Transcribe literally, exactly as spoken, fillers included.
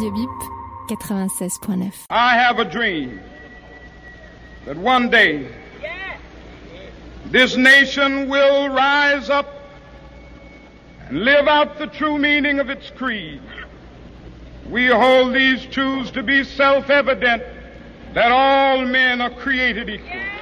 Radio Bip, quatre-vingt-seize point neuf. I have a dream that one day this nation will rise up and live out the true meaning of its creed. We hold these truths to be self-evident, that all men are created equal.